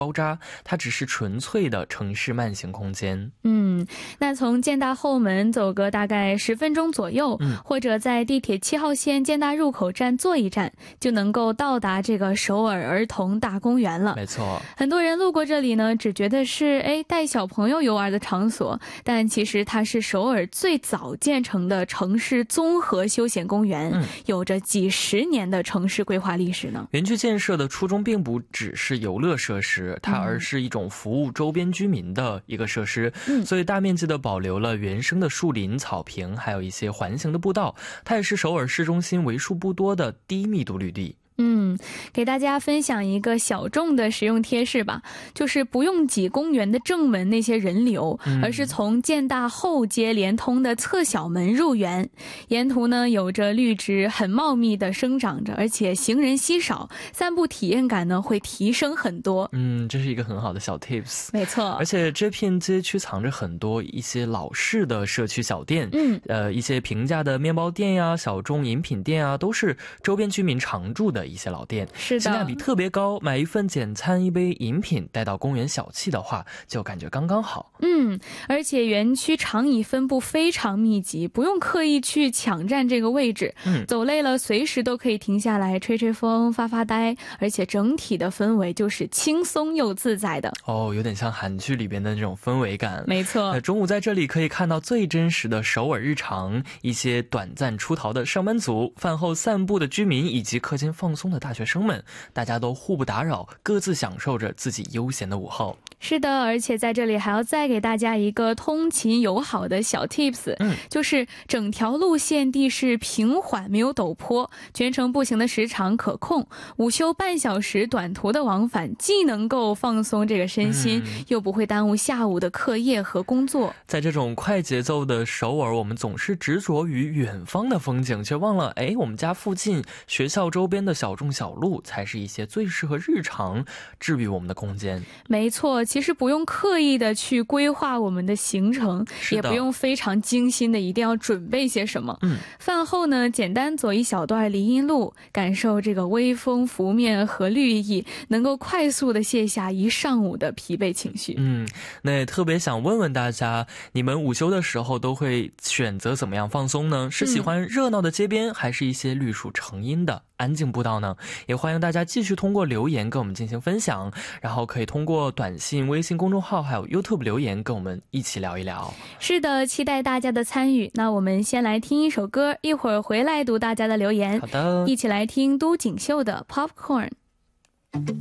包扎，它只是纯粹的城市慢行空间。 那从建大后门走个大概10分钟左右，或者在地铁7号线建大入口站坐一站，就能够到达这个首尔儿童大公园了。 没错， 很多人路过这里呢，只觉得是带小朋友游玩的场所，但其实它是首尔最早建成的城市综合休闲公园，有着几十年的城市规划历史呢。 园区建设的初衷并不只是游乐设施，它而是一种服务周边居民的一个设施，所以大面积的保留了原生的树林、草坪，还有一些环形的步道。它也是首尔市中心为数不多的低密度绿地。 给大家分享一个小众的实用贴士吧，就是不用挤公园的正门那些人流，而是从建大后街连通的侧小门入园。沿途呢有着绿植很茂密的生长着，而且行人稀少，散步体验感呢会提升很多。 这是一个很好的小 tips。 没错， 而且这片街区藏着很多一些老式的社区小店，一些平价的面包店呀、小众饮品店啊，都是周边居民常住的一些老店， 是的， 性价比特别高。买一份简餐、一杯饮品带到公园小憩的话，就感觉刚刚好。 而且园区长椅分布非常密集，不用刻意去抢占这个位置，走累了随时都可以停下来吹吹风、发发呆，而且整体的氛围就是轻松又自在的。 有点像韩剧里边的那种氛围感。 没错， 中午在这里可以看到最真实的首尔日常，一些短暂出逃的上班族，饭后散步的居民，以及课间放松的大学生们，大家都互不打扰，各自享受着自己悠闲的午后。 是的，而且在这里还要再给大家一个通勤友好的小 tips，就是整条路线地势平缓，没有陡坡，全程步行的时长可控，午休半小时短途的往返，既能够放松这个身心，又不会耽误下午的课业和工作。 在这种快节奏的首尔，我们总是执着于远方的风景，却忘了我们家附近学校周边的小众小路才是一些最适合日常治愈我们的空间。 没错，其实不用刻意的去规划我们的行程，也不用非常精心的一定要准备些什么。饭后呢，简单走一小段林荫路，感受这个微风拂面和绿意，能够快速的卸下一上午的疲惫情绪。 那也特别想问问大家，你们午休的时候都会选择怎么样放松呢？是喜欢热闹的街边，还是一些绿树成荫的安静步道呢？也欢迎大家继续通过留言跟我们进行分享，然后可以通过短信、微信公众号还有 YouTube 留言跟我们一起聊一聊。 是的，期待大家的参与。那我们先来听一首歌，一会儿回来读大家的留言。 好的， 一起来听都锦绣的 Popcorn。